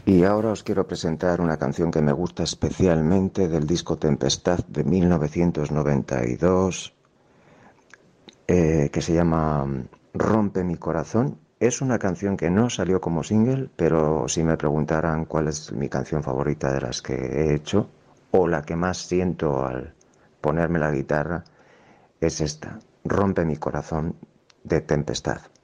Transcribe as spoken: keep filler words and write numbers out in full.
Y ahora os quiero presentar una canción que me gusta especialmente del disco Tempestad de mil novecientos noventa y dos, eh, que se llama Rompe mi corazón. Es una canción que no salió como single, pero si me preguntaran cuál es mi canción favorita de las que he hecho, o la que más siento al ponerme la guitarra, es esta, Rompe mi corazón de Tempestad.